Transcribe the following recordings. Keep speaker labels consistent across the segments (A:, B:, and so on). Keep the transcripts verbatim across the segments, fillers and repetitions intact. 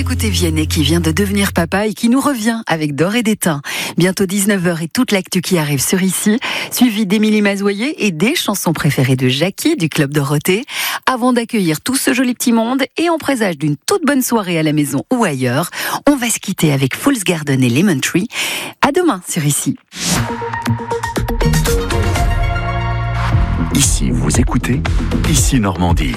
A: Écoutez Vianney qui vient de devenir papa et qui nous revient avec D'or et d'étain. Bientôt dix-neuf heures et toute l'actu qui arrive sur Ici, suivi d'Émilie Mazoyer et des chansons préférées de Jackie du Club Dorothée. Avant d'accueillir tout ce joli petit monde et en présage d'une toute bonne soirée à la maison ou ailleurs, on va se quitter avec Fool's Garden et Lemon Tree. À demain sur Ici.
B: Ici, vous écoutez Ici Normandie.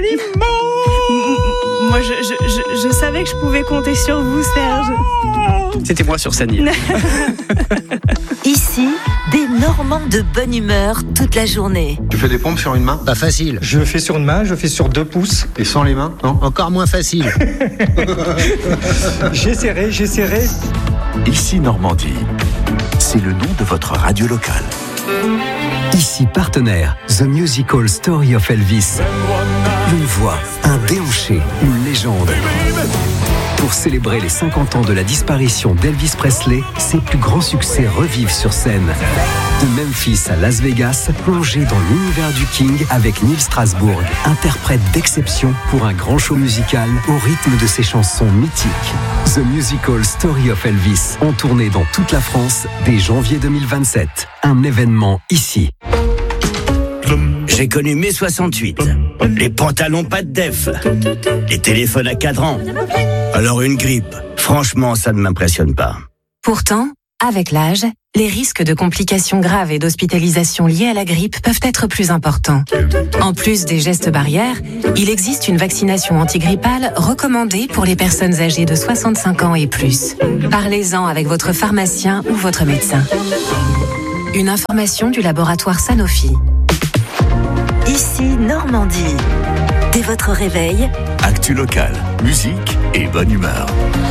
C: Moi, je, je, je, je savais que je pouvais compter sur vous, Serge.
D: C'était moi sur scène.
E: Ici, des Normands de bonne humeur toute la journée.
F: Tu fais des pompes sur une main ?
G: Pas facile.
H: Je le fais sur une main, je le fais sur deux pouces.
F: Et sans les mains, non ?
G: Encore moins facile.
H: J'essaierai, j'essaierai.
B: Ici Normandie, c'est le nom de votre radio locale.
I: Ici partenaire, The Musical Story of Elvis. Une voix, un déhanché, une légende. Pour célébrer les cinquante ans de la disparition d'Elvis Presley, ses plus grands succès revivent sur scène. De Memphis à Las Vegas, plongez dans l'univers du King avec Neil Strasbourg, interprète d'exception pour un grand show musical au rythme de ses chansons mythiques. The Musical Story of Elvis, en tournée dans toute la France dès janvier deux mille vingt-sept. Un événement ici.
J: J'ai connu mai soixante-huit, les pantalons pas de def, les téléphones à cadran. Alors une grippe, franchement, ça ne m'impressionne pas.
K: Pourtant, avec l'âge, les risques de complications graves et d'hospitalisation liées à la grippe peuvent être plus importants. En plus des gestes barrières, il existe une vaccination antigrippale recommandée pour les personnes âgées de soixante-cinq ans et plus. Parlez-en avec votre pharmacien ou votre médecin. Une information du laboratoire Sanofi.
E: Ici Normandie. Dès votre réveil,
B: Actu locale, musique et bonne humeur.